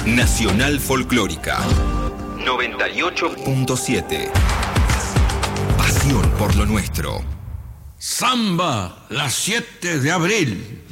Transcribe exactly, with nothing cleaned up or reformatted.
Nacional Folclórica noventa y ocho punto siete. Pasión por lo nuestro. Samba, las siete de abril.